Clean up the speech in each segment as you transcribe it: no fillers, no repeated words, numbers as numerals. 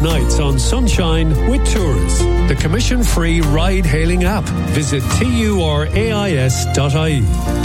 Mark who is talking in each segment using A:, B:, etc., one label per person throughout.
A: nights on Sunshine with Tours, the commission-free ride-hailing app. Visit turais.ie.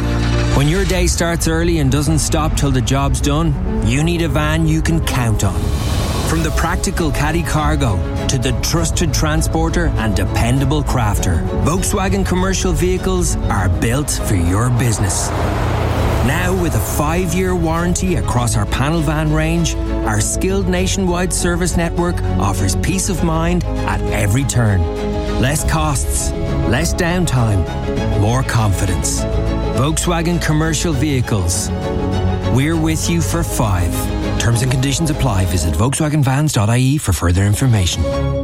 B: When your day starts early and doesn't stop till the job's done, you need a van you can count on. From the practical caddy cargo to the trusted transporter and dependable crafter, Volkswagen commercial vehicles are built for your business. Now with a 5-year warranty across our panel van range, our skilled nationwide service network offers peace of mind at every turn. Less costs, less downtime, more confidence. Volkswagen commercial vehicles. We're with you for 5. Terms and conditions apply. Visit volkswagenvans.ie for further information.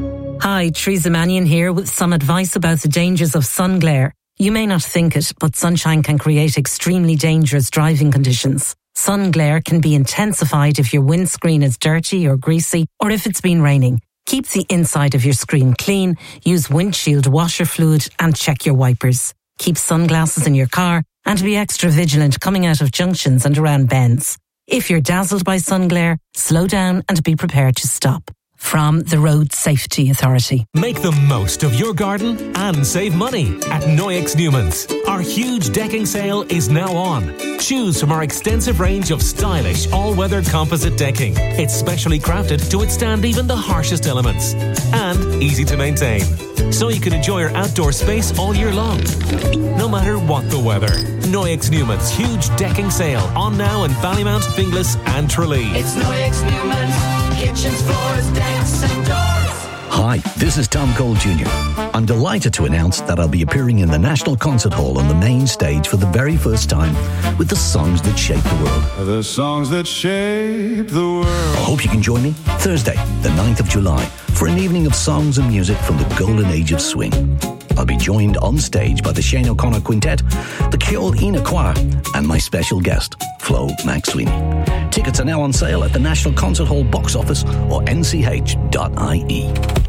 C: Hi, Teresa Mannion here with some advice about the dangers of sun glare. You may not think it, but sunshine can create extremely dangerous driving conditions. Sun glare can be intensified if your windscreen is dirty or greasy, or if it's been raining. Keep the inside of your screen clean, use windshield washer fluid, and check your wipers. Keep sunglasses in your car, and be extra vigilant coming out of junctions and around bends. If you're dazzled by sun glare, slow down and be prepared to stop. From the Road Safety Authority.
D: Make the most of your garden and save money at Noyex Newmans. Our huge decking sale is now on. Choose from our extensive range of stylish all-weather composite decking. It's specially crafted to withstand even the harshest elements. And easy to maintain. So you can enjoy your outdoor space all year long. No matter what the weather. Noyex Newmans huge decking sale on now in Ballymount, Finglas and Tralee.
E: It's Noyex Newmans. Kitchens, floors, decks and doors.
F: Hi, this is Tom Cole Jr. I'm delighted to announce that I'll be appearing in the National Concert Hall on the main stage for the very first time with the songs that shape the world.
G: The songs that shape the world.
F: I hope you can join me Thursday, the 9th of July, for an evening of songs and music from the golden age of swing. I'll be joined on stage by the Shane O'Connor Quintet, the Ceol Ina Choir, and my special guest, Flo McSweeney. Tickets are now on sale at the National Concert Hall box office or nch.ie.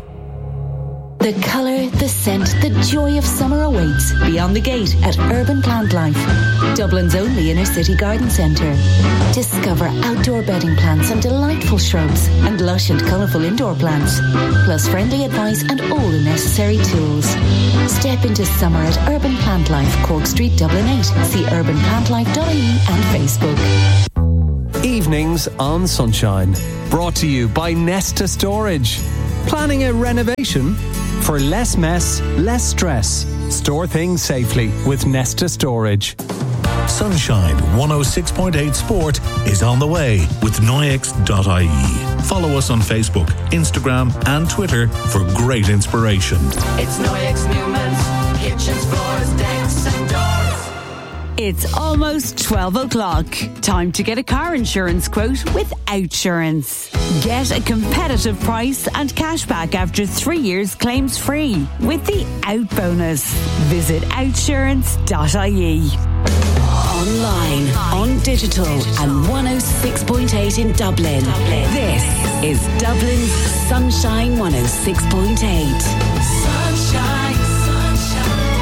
H: The colour, the scent, the joy of summer awaits beyond the gate at Urban Plant Life, Dublin's only inner city garden centre. Discover outdoor bedding plants and delightful shrubs and lush and colourful indoor plants, plus friendly advice and all the necessary tools. Step into summer at Urban Plant Life, Cork Street, Dublin 8. See urbanplantlife.ie and Facebook.
I: Evenings on Sunshine, brought to you by Nesta Storage. Planning a renovation? For less mess, less stress. Store things safely with Nesta Storage.
J: Sunshine 106.8 Sport is on the way with Noyex.ie. Follow us on Facebook, Instagram and Twitter for great inspiration.
E: It's Noyex Newmans. Kitchens, floors, decks and doors.
K: It's almost 12 o'clock. Time to get a car insurance quote with Outsurance. Get a competitive price and cashback after 3 years claims free with the Out bonus. Visit outsurance.ie.
H: Online, on digital, and 106.8 in Dublin. This is Dublin's Sunshine 106.8.
E: Sunshine, sunshine,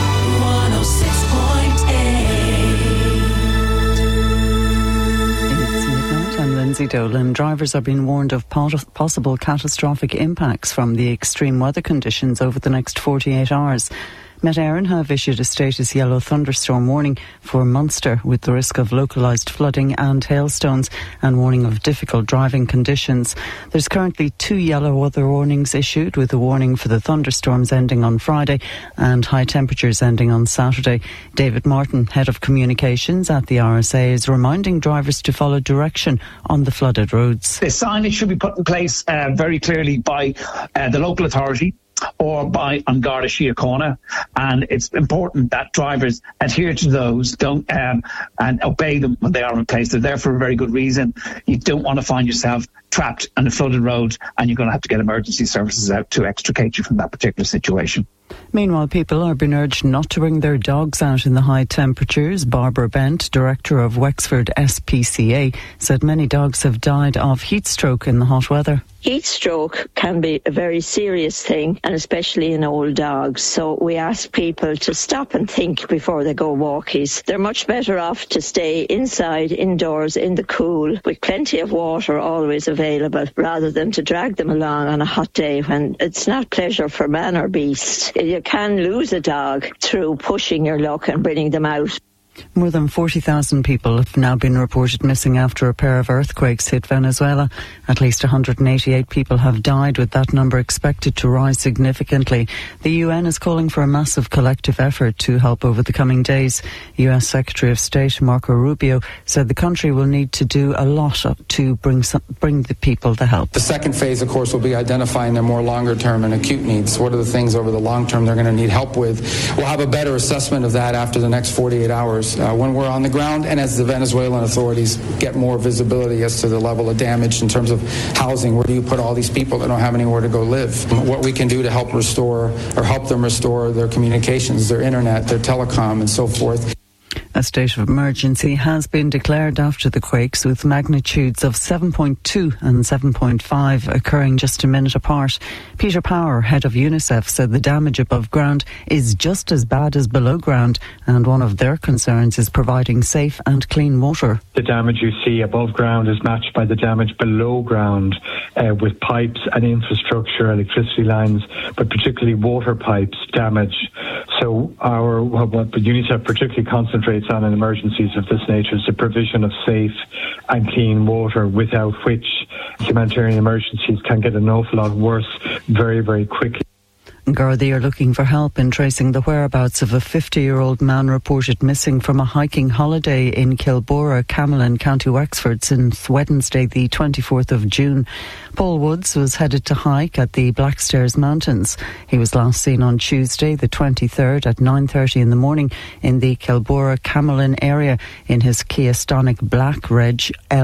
E: 106.8.
L: I'm Lindsay Dolan. Drivers are being warned of possible catastrophic impacts from the extreme weather conditions over the next 48 hours. Met Éireann have issued a status yellow thunderstorm warning for Munster with the risk of localised flooding and hailstones and warning of difficult driving conditions. There's currently 2 yellow weather warnings issued, with a warning for the thunderstorms ending on Friday and high temperatures ending on Saturday. David Martin, Head of Communications at the RSA, is reminding drivers to follow direction on the flooded roads.
M: The signage should be put in place very clearly by the local authority or by An Garda Síochána, and it's important that drivers adhere to those, don't and obey them when they are in place. They're there for a very good reason. You don't want to find yourself trapped on a flooded road and you're going to have to get emergency services out to extricate you from that particular situation.
L: Meanwhile, people are being urged not to bring their dogs out in the high temperatures. Barbara Bent, director of Wexford SPCA, said many dogs have died of heat stroke in the hot weather.
N: Heat stroke can be a very serious thing, and especially in old dogs. So we ask people to stop and think before they go walkies. They're much better off to stay inside, indoors, in the cool, with plenty of water always available. available rather than to drag them along on a hot day when it's not pleasure for man or beast. You can lose a dog through pushing your luck and bringing them out.
L: More than 40,000 people have now been reported missing after a pair of earthquakes hit Venezuela. At least 188 people have died, with that number expected to rise significantly. The UN is calling for a massive collective effort to help over the coming days. US Secretary of State Marco Rubio said the country will need to do a lot to bring the people the help.
O: The second phase, of course, will be identifying their more longer-term and acute needs. What are the things over the long term they're going to need help with? We'll have a better assessment of that after the next 48 hours. When we're on the ground and as the Venezuelan authorities get more visibility as to the level of damage in terms of housing. Where do you put all these people that don't have anywhere to go live? What we can do to help them restore their communications, their internet, their telecom, and so forth.
L: A state of emergency has been declared after the quakes, with magnitudes of 7.2 and 7.5 occurring just a minute apart. Peter Power, head of UNICEF, said the damage above ground is just as bad as below ground, and one of their concerns is providing safe and clean water.
P: The damage you see above ground is matched by the damage below ground, with pipes and infrastructure, electricity lines, but particularly water pipes damage. So what UNICEF particularly concentrates on in emergencies of this nature is the provision of safe and clean water, without which humanitarian emergencies can get an awful lot worse very, very quickly.
L: Gardaí are looking for help in tracing the whereabouts of a 50-year-old man reported missing from a hiking holiday in Kilbora, Camelin, County Wexford since Wednesday the 24th of June. Paul Woods was headed to hike at the Blackstairs Mountains. He was last seen on Tuesday the 23rd at 9:30 in the morning in the Kilbora, Camelin area in his Kia Stonic Black Reg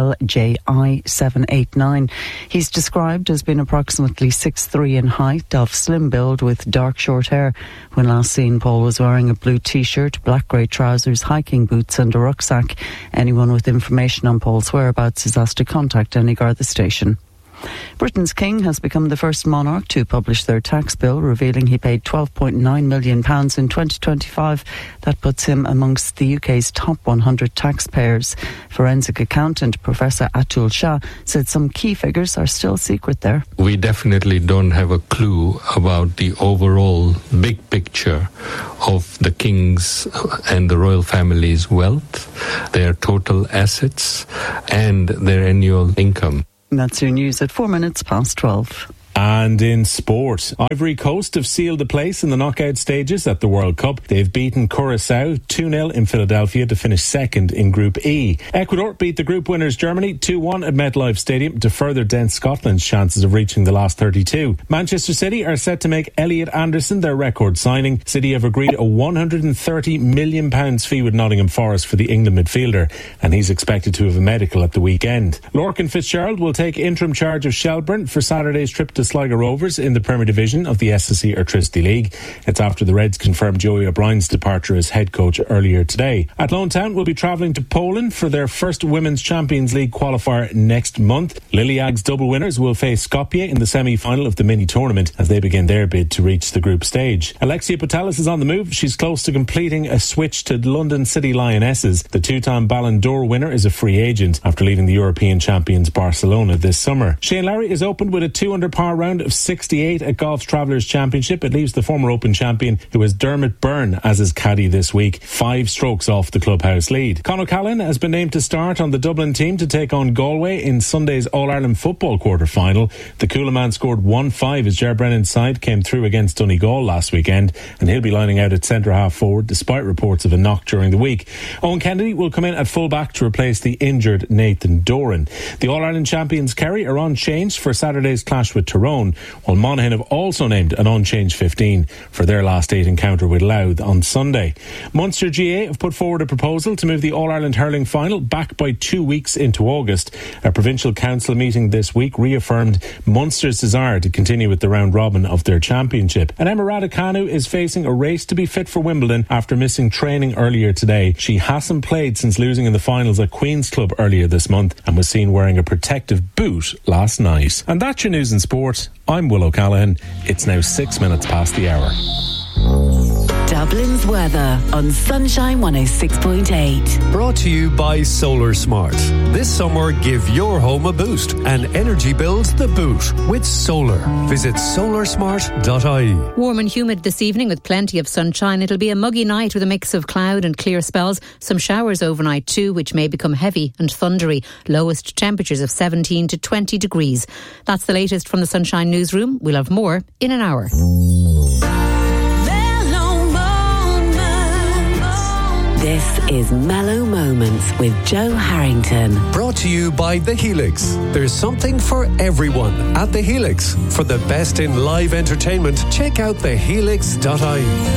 L: LJI 789. He's described as being approximately 6'3" in height, of slim build with dark short hair. When last seen, Paul was wearing a blue t-shirt, black-grey trousers, hiking boots and a rucksack. Anyone with information on Paul's whereabouts is asked to contact any Garda station. Britain's King has become the first monarch to publish their tax bill, revealing he paid £12.9 million in 2025. That puts him amongst the UK's top 100 taxpayers. Forensic accountant Professor Atul Shah said some key figures are still secret there.
Q: We definitely don't have a clue about the overall big picture of the King's and the royal family's wealth, their total assets and their annual income.
L: That's your news at 12:04.
D: And in sport, Ivory Coast have sealed a place in the knockout stages at the World Cup. They've beaten Curaçao 2-0 in Philadelphia to finish second in Group E. Ecuador beat the group winners Germany 2-1 at MetLife Stadium to further dent Scotland's chances of reaching the last 32. Manchester City are set to make Elliot Anderson their record signing. City have agreed a £130 million fee with Nottingham Forest for the England midfielder, and he's expected to have a medical at the weekend. Lorcan Fitzgerald will take interim charge of Shelbourne for Saturday's trip to Sligo Rovers in the Premier Division of the SSE Airtricity League. It's after the Reds confirmed Joey O'Brien's departure as head coach earlier today. Athlone Town will be travelling to Poland for their first Women's Champions League qualifier next month. Liliag's double winners will face Skopje in the semi-final of the mini tournament as they begin their bid to reach the group stage. Alexia Putellas is on the move. She's close to completing a switch to London City Lionesses. The two-time Ballon d'Or winner is a free agent after leaving the European champions Barcelona this summer. Shane Lowry is opened with a 2-under-par round of 68 at Golf's Travellers Championship. It leaves the former Open champion, who is Dermot Byrne, as his caddy this week, 5 strokes off the clubhouse lead. Conor Callan has been named to start on the Dublin team to take on Galway in Sunday's All-Ireland football quarter-final. The Coola man scored 1-5 as Ger Brennan's side came through against Donegal last weekend, and he'll be lining out at centre-half forward despite reports of a knock during the week. Owen Kennedy will come in at full-back to replace the injured Nathan Doran. The All-Ireland champions Kerry are unchanged for Saturday's clash with Tyrone, while Monaghan have also named an unchanged 15 for their last 8 encounter with Louth on Sunday. Munster GA have put forward a proposal to move the All-Ireland hurling final back by 2 weeks into August. A provincial council meeting this week reaffirmed Munster's desire to continue with the round robin of their championship. And Emma Raducanu is facing a race to be fit for Wimbledon after missing training earlier today. She hasn't played since losing in the finals at Queen's Club earlier this month and was seen wearing a protective boot last night. And that's your news in sport. I'm Will O'Callaghan. It's now 6 minutes past the hour.
H: Dublin's weather on Sunshine 106.8.
A: Brought to you by Solar Smart. This summer, give your home a boost and energy bills the boot with solar. Visit solarsmart.ie.
R: Warm and humid this evening with plenty of sunshine. It'll be a muggy night with a mix of cloud and clear spells. Some showers overnight too, which may become heavy and thundery. Lowest temperatures of 17 to 20 degrees. That's the latest from the Sunshine Newsroom. We'll have more in an hour.
H: This is Mellow Moments with Joe Harrington.
A: Brought to you by The Helix. There's something for everyone at The Helix. For the best in live entertainment, check out thehelix.ie.